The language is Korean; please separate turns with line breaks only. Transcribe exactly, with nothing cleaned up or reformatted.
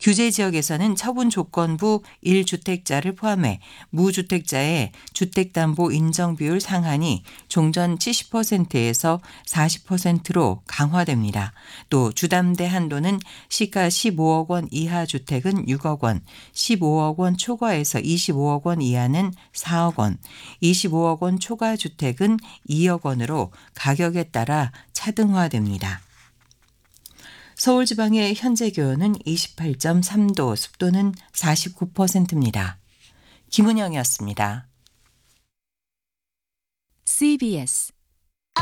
규제 지역에서는 처분 조건부 일 주택자를 포함해 무주택자의 주택담보 인정 비율 상한이 종전 칠십 퍼센트에서 사십 퍼센트로 강화됩니다. 또 주담대 한도는 시가 십오억 원 이하 주택은 육억 원, 십오억 원 초과에서 이십오억 원 이하는 사억 원, 이십오억 원 초과 주택은 이억 원으로 가격에 따라 차등화됩니다. 서울지방의 현재 기온은 이십팔 점 삼 도, 습도는 사십구 퍼센트입니다. 김은영이었습니다.
씨비에스